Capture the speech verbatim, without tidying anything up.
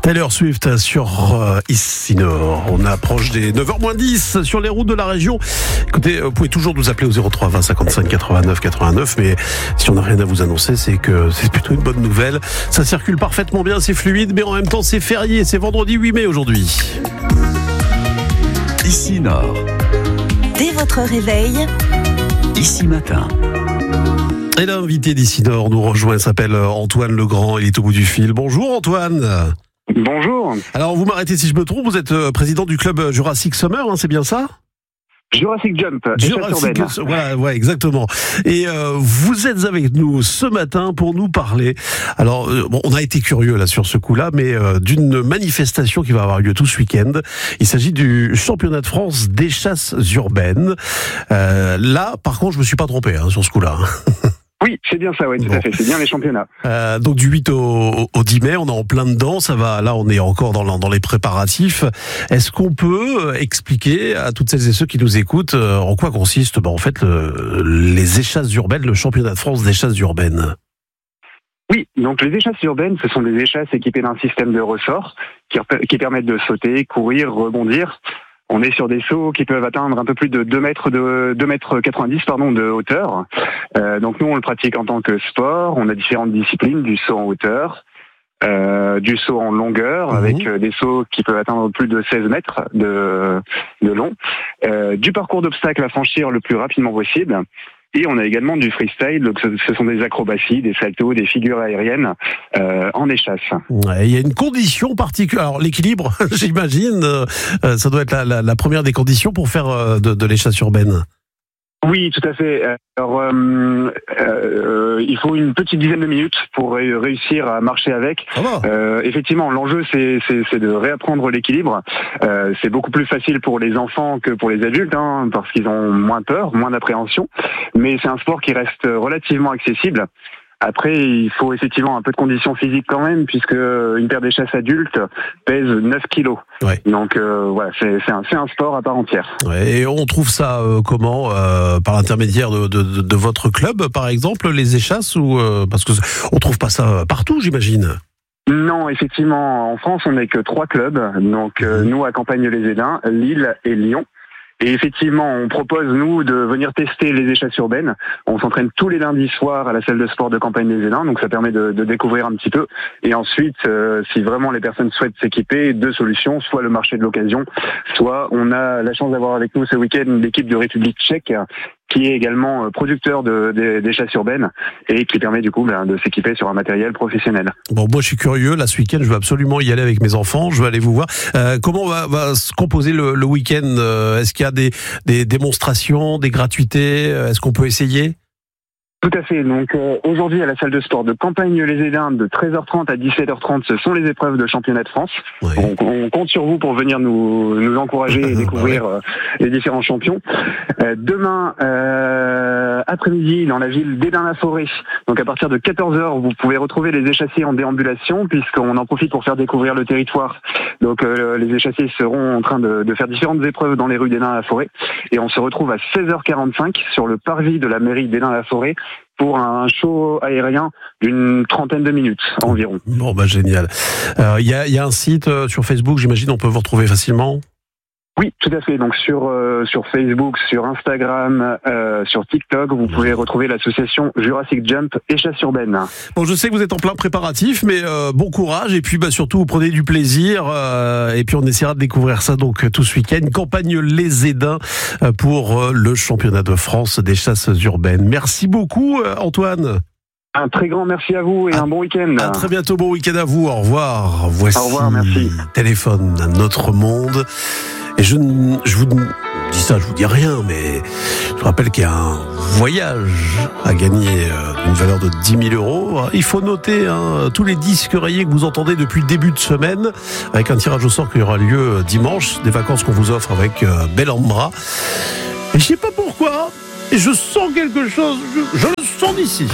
Taylor Swift sur euh, Isinor. On approche des neuf heures moins dix sur les routes de la région. Écoutez, vous pouvez toujours nous appeler au zéro trois vingt cinquante-cinq quatre-vingt-neuf quatre-vingt-neuf, mais si on n'a rien à vous annoncer, c'est que c'est plutôt une bonne nouvelle. Ça circule parfaitement bien, c'est fluide, mais en même temps c'est férié, c'est vendredi huit mai aujourd'hui. Isinor. Dès votre réveil, Ici Matin. Et l'invité d'Isinor nous rejoint, il s'appelle Antoine Legrand, il est au bout du fil. Bonjour Antoine. Bonjour. Alors vous m'arrêtez si je me trompe, vous êtes président du club Jurassic Summer, hein, c'est bien ça ? Jurassic Jump, Jurassic, voilà, ouais, exactement. Et euh, vous êtes avec nous ce matin pour nous parler. Alors, euh, bon, on a été curieux là sur ce coup-là, mais euh, d'une manifestation qui va avoir lieu tout ce week-end. Il s'agit du championnat de France des chasses urbaines. Euh, là, par contre, je me suis pas trompé hein, sur ce coup-là. Oui, c'est bien ça, oui, tout bon. à fait. C'est bien les championnats. Euh, donc du huit au, au dix mai, on est en plein dedans. Ça va. Là, on est encore dans, dans les préparatifs. Est-ce qu'on peut expliquer à toutes celles et ceux qui nous écoutent en quoi consiste, ben, en fait, le, les échasses urbaines, le championnat de France des chasses urbaines? Oui, donc les échasses urbaines, ce sont des échasses équipées d'un système de ressorts qui, qui permettent de sauter, courir, rebondir. On est sur des sauts qui peuvent atteindre un peu plus de deux mètres de deux mètres quatre-vingt-dix pardon de hauteur. Euh, donc nous on le pratique en tant que sport. On a différentes disciplines, du saut en hauteur, euh, du saut en longueur, mmh. avec euh, des sauts qui peuvent atteindre plus de seize mètres de de long, euh, du parcours d'obstacles à franchir le plus rapidement possible. Et on a également du freestyle, donc ce sont des acrobaties, des saltos, des figures aériennes euh, en échasse. Ouais, il y a une condition particulière. Alors l'équilibre, j'imagine, euh, ça doit être la, la, la première des conditions pour faire euh, de, de l'échasse urbaine. Oui, tout à fait. Alors, euh, euh, il faut une petite dizaine de minutes pour ré- réussir à marcher avec. Ah bon. euh, effectivement, l'enjeu, c'est, c'est, c'est de réapprendre l'équilibre. Euh, c'est beaucoup plus facile pour les enfants que pour les adultes, hein, parce qu'ils ont moins peur, moins d'appréhension. Mais c'est un sport qui reste relativement accessible. Après, il faut effectivement un peu de condition physique quand même, puisque une paire d'échasses adultes pèse neuf kilos. Ouais. Donc euh, voilà, c'est, c'est, un, c'est un sport à part entière. Ouais, et on trouve ça euh, comment euh, par l'intermédiaire de, de, de votre club, par exemple, les échasses, ou euh, parce que on trouve pas ça partout, j'imagine. Non, effectivement, en France, on n'est que trois clubs. Donc euh, nous, à Campagne-les-Édins, Lille et Lyon. Et effectivement, on propose, nous, de venir tester les échasses urbaines. On s'entraîne tous les lundis soirs à la salle de sport de Campagne-les-Édins, donc ça permet de, de découvrir un petit peu. Et ensuite, euh, si vraiment les personnes souhaitent s'équiper, deux solutions, soit le marché de l'occasion, soit on a la chance d'avoir avec nous ce week-end l'équipe de République tchèque, qui est également producteur de, de, d'échasses urbaines et qui permet du coup ben, de s'équiper sur un matériel professionnel. Bon, moi je suis curieux, là ce week-end je veux absolument y aller avec mes enfants, je veux aller vous voir. Euh, comment va, va se composer le, le week-end ? euh, Est-ce qu'il y a des, des démonstrations, des gratuités ? Est-ce qu'on peut essayer ? Tout à fait. Donc euh, aujourd'hui à la salle de sport de Campagne-les-Édins de treize heures trente à dix-sept heures trente, ce sont les épreuves de championnat de France. Oui. On, on compte sur vous pour venir nous, nous encourager et découvrir euh, les différents champions. Euh, demain euh, après-midi dans la ville d'Édins-la-Forêt, donc à partir de quatorze heures, vous pouvez retrouver les échassiers en déambulation puisqu'on en profite pour faire découvrir le territoire. Donc euh, les échassiers seront en train de, de faire différentes épreuves dans les rues d'Édins-la-Forêt et on se retrouve à seize heures quarante-cinq sur le parvis de la mairie d'Édins-la-Forêt pour un show aérien d'une trentaine de minutes environ. Bon bah génial. Il euh, y, a, y a un site euh, sur Facebook, j'imagine, on peut vous retrouver facilement ? Oui, tout à fait. Donc sur euh, sur Facebook, sur Instagram, euh, sur TikTok, vous pouvez retrouver l'association Jurassic Jump et Chasse Urbaine. Bon, je sais que vous êtes en plein préparatif, mais euh, bon courage et puis bah surtout vous prenez du plaisir euh, et puis on essaiera de découvrir ça donc tout ce week-end. Campagne-les-Édins pour euh, le championnat de France des chasses urbaines. Merci beaucoup euh, Antoine. Un très grand merci à vous et à, un bon week-end. À très bientôt, bon week-end à vous. Au revoir. Voici Au revoir, merci. Téléphone d'un autre monde. Et je, je vous dis ça, je vous dis rien, mais je rappelle qu'il y a un voyage à gagner d'une valeur de dix mille euros. Il faut noter hein, tous les disques rayés que vous entendez depuis le début de semaine, avec un tirage au sort qui aura lieu dimanche, des vacances qu'on vous offre avec euh, Bellambra. Et je sais pas pourquoi, et je sens quelque chose, je, je le sens d'ici.